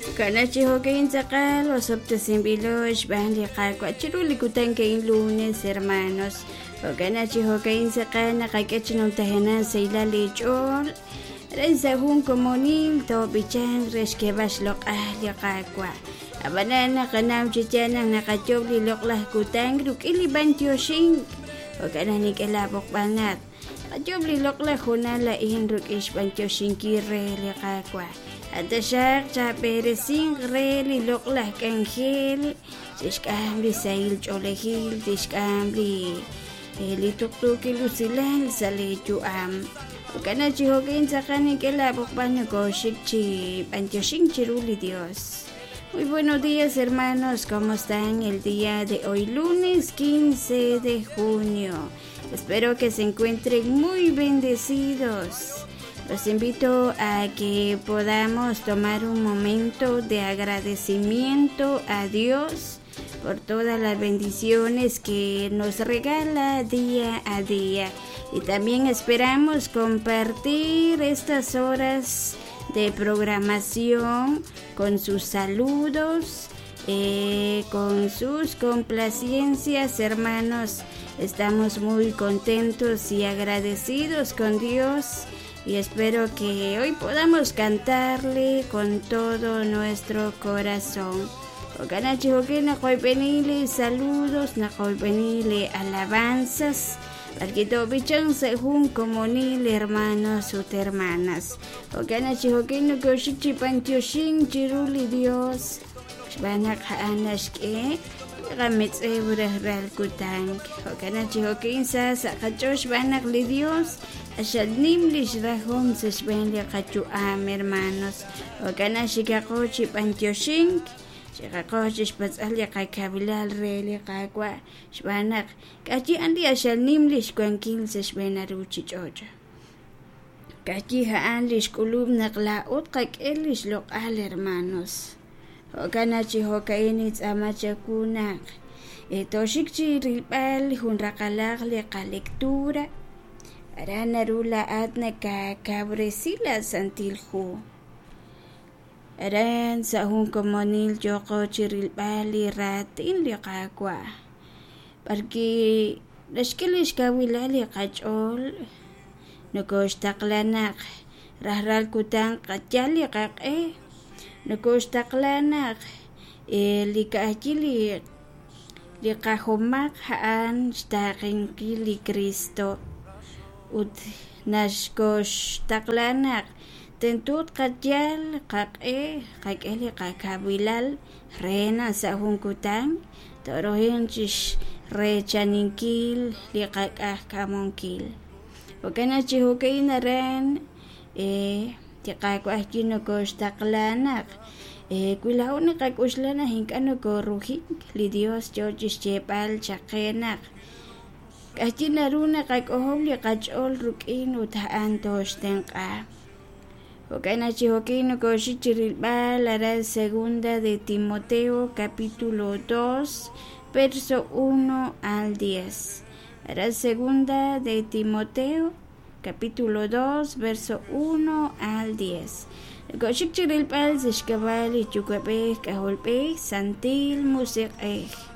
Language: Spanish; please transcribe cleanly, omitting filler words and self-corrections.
Kanachi hokein sakal, wasopta simbilosh, bandi kakwa, chiruli kutan kain lunes, hermanos. Kanachi hokein sakal, nakakachinong tahanan sa ilalichol. Rensa hun komonim, to bichan, reskebash lok ahli kakwa. Abanana kanam chichanang nakachobli loklah kutang, ruk iliban tiyosing. Kananik elabok bangat. Nakachobli loklah hunala ihin ruk ishban tiyosing kirele kakwa. Atasak sa peresing reli loklah kanghel tiskambli sail cholehil tiskambli lituktukil usilal sa lejuam kana chihokin sa kanikela bukbano ko shikchi pantiosing chiruli Dios. Muy buenos días hermanos, ¿cómo están el día de hoy lunes 15 de junio? Espero que se encuentren muy bendecidos. Los invito a que podamos tomar un momento de agradecimiento a Dios por todas las bendiciones que nos regala día a día. Y también esperamos compartir estas horas de programación con sus saludos, con sus complacencias, hermanos. Estamos muy contentos y agradecidos con Dios. Y espero que hoy podamos cantarle con todo nuestro corazón. Okanachi hoke nakoy penile saludos, nakoy penile alabanzas. Parquito bichang sehun comunil hermanos y hermanas. Okanachi hoke no koshichi pantioshin chiruli Dios. Banak haanashke. Ramets ral kutang. Okanachi hoke insa sa kachosh banak li Dios. Ashadnim lishrahom seshbenle kachuam hermanos. Okana shikakochi pantioshink. Shikakochi spatzalya kakabilal rele kakwa. Shbanak. Kachi andi ashadnim lishkwankil seshbenaruchi chocha. Kachi haan lishkulub naklaot kakelish lokal hermanos. Okana chihokainitz amachakunak. Toshikchi ripal hunrakalak le lectura. Arana rula atna ka cabresila santilhu. Aran sa hun komonil joko chiril bali ratin li kakwa. Parki nashkilish kawilali kachol. Nukosh taklanak. Rahral kutang katyali kake. Nukosh taklanak. Likachili. Likahumak haan staking kili Kristo. Ut nashkosh taklanak tentut katyal kakeli kakabilal rena sa hungkutang torohin chish rechaninkil likakah kamonkil wakana chihukay na ren tikakwah kinokosh taklanak kuilaw na kakusla na hinkano ko ruhik li Dios George Chepal chakenak Kachi naruna kakohobli kachol rukin utahan toshtenka. Okana chihokino koshichirilba la segunda de Timoteo capítulo 2 verso 1 al 10. La segunda de Timoteo capítulo 2 verso 1 al 10. Koshichirilba sishkabali chukabe kaholpe santil musik